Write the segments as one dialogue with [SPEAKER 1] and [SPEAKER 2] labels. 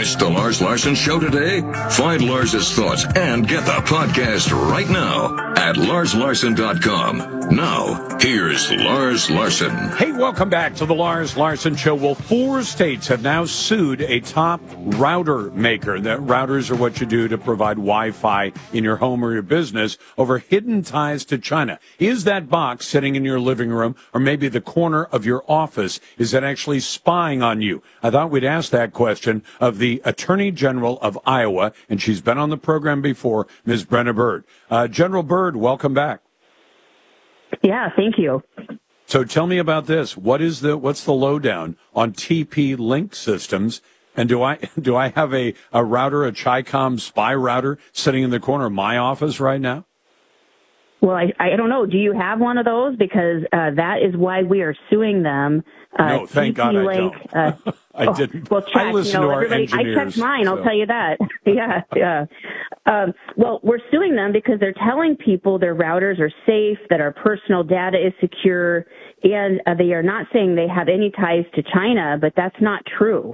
[SPEAKER 1] missed the Lars Larson Show today? Find Lars's thoughts and get the podcast right now at LarsLarson.com. Now, here's Lars Larson.
[SPEAKER 2] Hey, welcome back to the Lars Larson Show. Well, 4 states have now sued a top router maker. That routers are what you do to provide Wi-Fi in your home or your business over hidden ties to China. Is that box sitting in your living room or maybe the corner of your office, is that actually spying on you? I thought we'd ask that question of the Attorney General of Iowa, and she's been on the program before, Ms. Brenna Bird. General Bird, welcome back.
[SPEAKER 3] Yeah, thank you.
[SPEAKER 2] So tell me about this. What's the lowdown on TP-Link systems? And do I have a router, a Chi-Com spy router, sitting in the corner of my office right now?
[SPEAKER 3] Well, I don't know. Do you have one of those? Because that is why we are suing them.
[SPEAKER 2] No, thank God I don't. I didn't.
[SPEAKER 3] Well, check.
[SPEAKER 2] I listen to our engineers.
[SPEAKER 3] I checked mine. I'll tell you that. Yeah. Well, we're suing them because they're telling people their routers are safe, that our personal data is secure, and they are not saying they have any ties to China, but that's not true.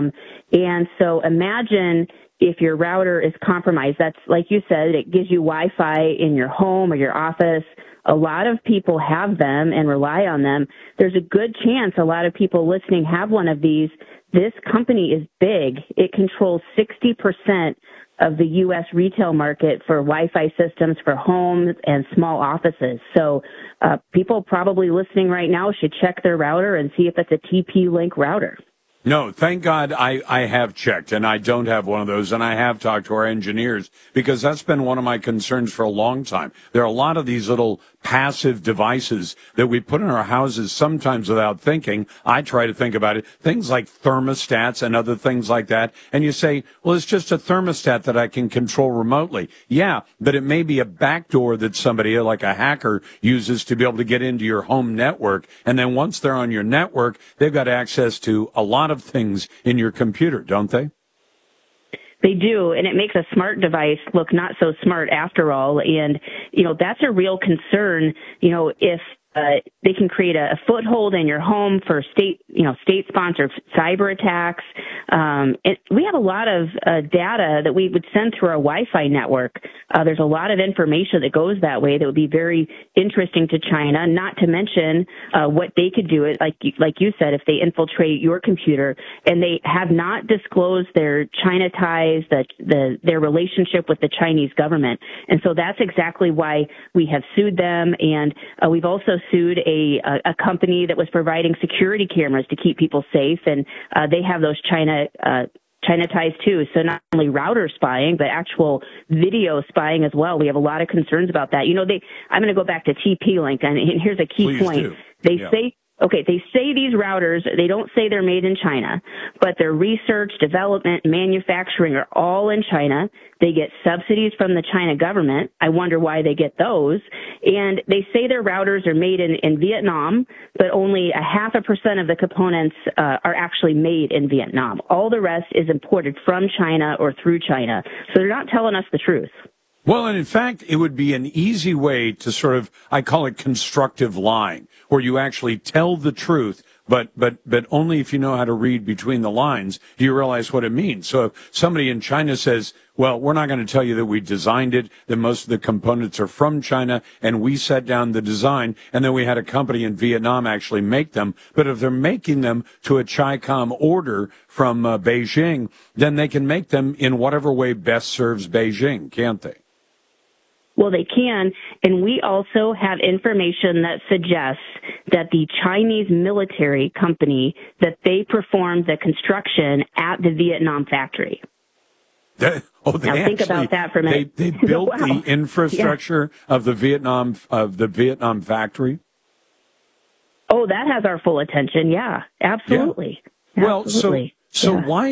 [SPEAKER 3] And so imagine if your router is compromised. That's, like you said, it gives you Wi-Fi in your home or your office. A lot of people have them and rely on them. There's a good chance a lot of people listening have one of these. This company is big. It controls 60% of the U.S. retail market for Wi-Fi systems for homes and small offices. So people probably listening right now should check their router and see if it's a TP-Link router.
[SPEAKER 2] No, thank God I have checked, and I don't have one of those, and I have talked to our engineers, because that's been one of my concerns for a long time. There are a lot of these little passive devices that we put in our houses sometimes without thinking. I try to think about it, things like thermostats and other things like that, and you say, well, it's just a thermostat that I can control remotely. Yeah, but it may be a backdoor that somebody, like a hacker, uses to be able to get into your home network, and then once they're on your network, they've got access to a lot of things in your computer, don't they?
[SPEAKER 3] They do, and it makes a smart device look not so smart after all. And, that's a real concern, if they can create a foothold in your home for state-sponsored cyber attacks. We have a lot of data that we would send through our Wi-Fi network. There's a lot of information that goes that way that would be very interesting to China, not to mention what they could do, like you said, if they infiltrate your computer. And they have not disclosed their China ties, their relationship with the Chinese government. And so that's exactly why we have sued them. And we've also sued a company that was providing security cameras to keep people safe, and they have those China ties too. So not only router spying, but actual video spying as well. We have a lot of concerns about that. I'm going to go back to TP-Link, and here's a key
[SPEAKER 2] Please
[SPEAKER 3] point.
[SPEAKER 2] Do.
[SPEAKER 3] They say these routers, they don't say they're made in China, but their research, development, manufacturing are all in China. They get subsidies from the China government. I wonder why they get those. And they say their routers are made in Vietnam, but only 0.5% of the components are actually made in Vietnam. All the rest is imported from China or through China. So they're not telling us the truth.
[SPEAKER 2] Well, and in fact, it would be an easy way to sort of, I call it constructive lying, where you actually tell the truth, but only if you know how to read between the lines do you realize what it means. So if somebody in China says, well, we're not going to tell you that we designed it, that most of the components are from China, and we set down the design, and then we had a company in Vietnam actually make them. But if they're making them to a Chi-Com order from Beijing, then they can make them in whatever way best serves Beijing, can't they?
[SPEAKER 3] Well, they can, and we also have information that suggests that the Chinese military company, that they performed the construction at the Vietnam factory.
[SPEAKER 2] Now
[SPEAKER 3] think about that for a minute.
[SPEAKER 2] They built
[SPEAKER 3] Wow.
[SPEAKER 2] the infrastructure of the Vietnam factory?
[SPEAKER 3] Oh, that has our full attention, yeah, absolutely.
[SPEAKER 2] Yeah. Well,
[SPEAKER 3] absolutely.
[SPEAKER 2] so why